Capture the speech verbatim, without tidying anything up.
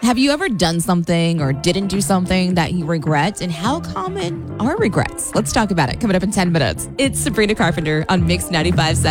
Have you ever done something or didn't do something that you regret? And how common are regrets? Let's talk about it. Coming up in ten minutes. It's Sabrina Carpenter on Mix ninety-five point seven.